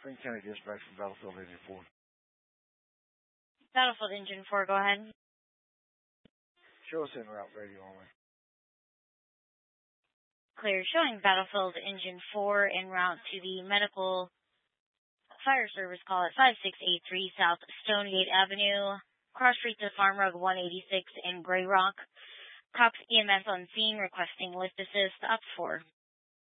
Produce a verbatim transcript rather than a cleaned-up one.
Spring County Dispatch from Battlefield Engine four. Battlefield Engine four, go ahead. Show us en route radio only. Clear, showing Battlefield Engine four en route to the medical fire service call at five six eight three South Stonegate Avenue, cross street to Farm Road one eighty-six in Gray Rock. Cox E M S on scene requesting lift assist up four.